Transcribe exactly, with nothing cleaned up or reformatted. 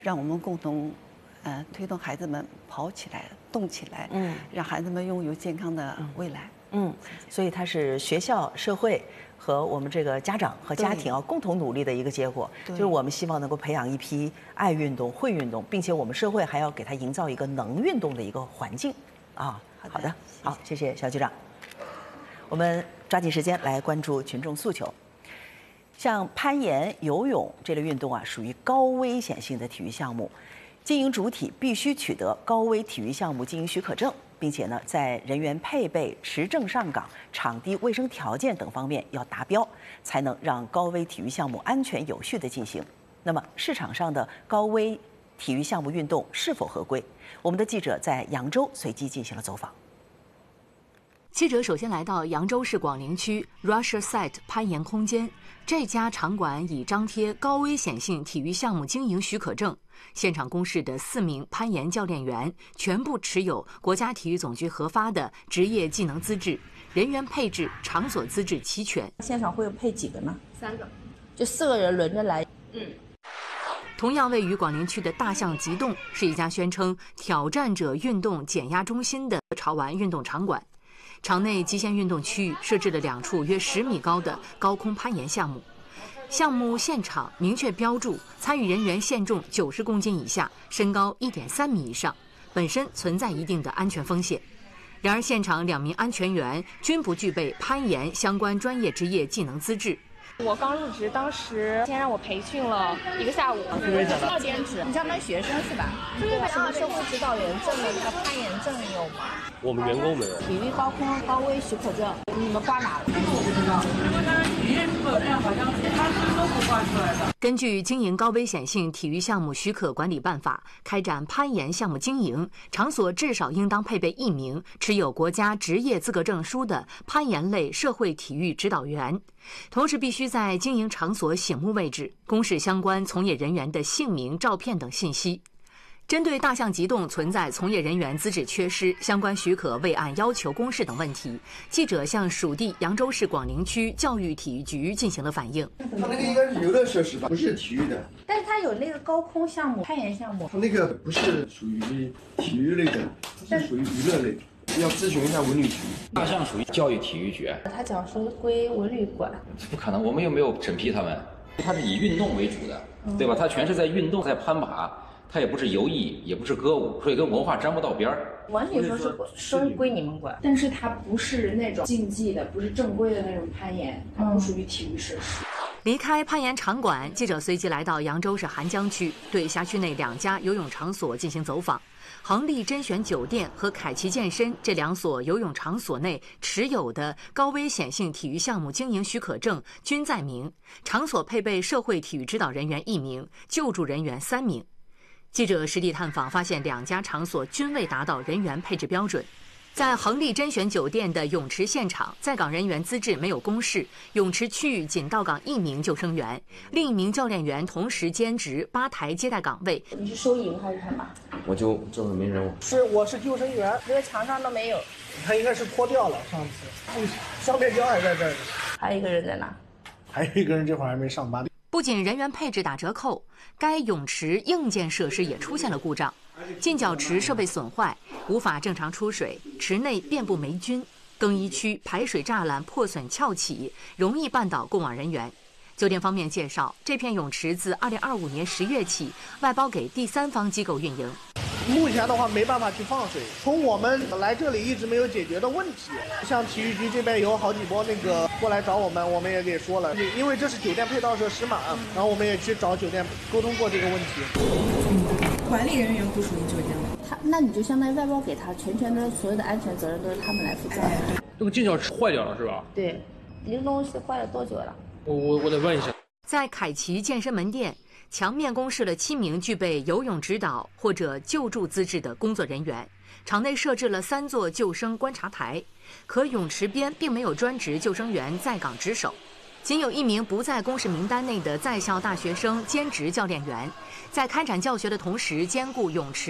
让我们共同，呃，推动孩子们跑起来、动起来，嗯，让孩子们拥有健康的未来。 嗯，所以它是学校、社会和我们这个家长和家庭啊共同努力的一个结果。就是我们希望能够培养一批爱运动、会运动，并且我们社会还要给他营造一个能运动的一个环境。啊，好的，好，谢谢肖局长。我们抓紧时间来关注群众诉求。像攀岩、游泳这类运动啊，属于高危险性的体育项目，经营主体必须取得高危体育项目经营许可证，并且呢，在人员配备、持证上岗、场地卫生条件等方面要达标，才能让高危体育项目安全有序地进行。那么，市场上的高危体育项目运动是否合规？我们的记者在扬州随机进行了走访。 记者首先来到扬州市广陵区 Rusher Site 攀岩空间，这家场馆已张贴高危险性体育项目经营许可证。现场公示的四名攀岩教练员全部持有国家体育总局核发的职业技能资质，人员配置、场所资质齐全。 现场会配几个呢？ 三个， 就四个人轮着来。 嗯。 同样位于广陵区的大象极洞是一家宣称挑战者运动减压中心的潮玩运动场馆。场内极限运动区域设置了两处约十米高的高空攀岩项目，项目现场明确标注参与人员限重九十公斤以下，身高一点三米以上，本身存在一定的安全风险。然而，现场两名安全员均不具备攀岩相关专业职业技能资质。 我刚入职，当时先让我培训了一个下午，要兼职。 你相当于学生是吧？对啊，什么社会指导员证的那个攀岩证有吗？ 我们员工没有。 体育高空高危许可证，你们挂哪了？这个我不知道。 体育许可证好像他是都不挂出来的。 根据《经营高危险性体育项目许可管理办法》，开展攀岩项目经营，场所至少应当配备一名持有国家职业资格证书的攀岩类社会体育指导员，同时必须在经营场所醒目位置公示相关从业人员的姓名、照片等信息。针对大象极洞存在从业人员资质缺失、相关许可未按要求公示等问题，记者向属地扬州市广陵区教育体育局进行了反映。 它那个应该是游乐设施吧，不是体育的。 但是它有那个高空项目、攀岩项目。 它那个不是属于体育类的，它是属于娱乐类的。要咨询一下文旅局。 大象属于教育体育局， 他讲说归文旅管。 不可能，我们又没有审批他们。它是以运动为主的，对吧？它全是在运动，在攀爬。它也不是游艺，也不是歌舞，所以跟文化沾不到边儿。 完全说是说归你们管， 但是它不是那种竞技的，不是正规的那种攀岩，它不属于体育设施。 离开攀岩场馆，记者随即来到扬州市邗江区，对辖区内两家游泳场所进行走访。恒利甄选酒店和凯奇健身这两所游泳场所内持有的高危险性体育项目经营许可证均在名，场所配备社会体育指导人员一名，救助人员三名。记者实地探访发现，两家场所均未达到人员配置标准。在恒利甄选酒店的泳池现场，在岗人员资质没有公示，泳池区域仅到岗一名救生员，另一名教练员同时兼职吧台接待岗位。 你是收银还是什么？ 我就这么没人物。 是，我是救生员。 这个墙上都没有。 他应该是脱掉了，上次。双面胶还在这儿呢。 还有一个人在哪？ 还有一个人这会儿还没上班。 不仅人员配置打折扣，该泳池硬件设施也出现了故障，进脚池设备损坏，无法正常出水，池内遍布霉菌，更衣区排水栅栏破损翘起，容易绊倒过往人员。酒店方面介绍，这片泳池自二零二五年十月起外包给第三方机构运营。 目前的话没办法去放水，从我们来这里一直没有解决的问题。像体育局这边有好几波那个过来找我们，我们也给说了，因为这是酒店配套设施嘛，然后我们也去找酒店沟通过这个问题。 嗯，管理人员不属于酒店吗？ 他那你就相当于外包给他，全权的所有的安全责任都是他们来负责。 这个进脚池坏掉了是吧？ 对，这个东西坏了多久了？ 我我我得问一下。 在凯奇健身门店，墙面公示了七名具备游泳指导或者救助资质的工作人员，场内设置了三座救生观察台，可泳池边并没有专职救生员在岗值守，仅有一名不在公示名单内的在校大学生兼职教练员，在开展教学的同时兼顾泳池